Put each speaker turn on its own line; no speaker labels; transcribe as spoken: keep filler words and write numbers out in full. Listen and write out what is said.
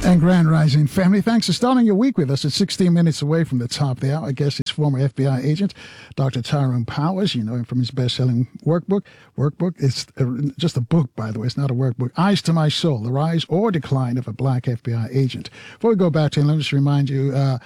And Grand Rising family, thanks for starting your week with us. It's sixteen minutes away from the top of the hour. I guess it's former F B I agent Doctor Tyrone Powers. You know him from his best-selling workbook. Workbook. It's a, just a book, by the way. It's not a workbook. Eyes to My Soul, The Rise or Decline of a Black F B I Agent. Before we go back to him, let me just remind you, uh,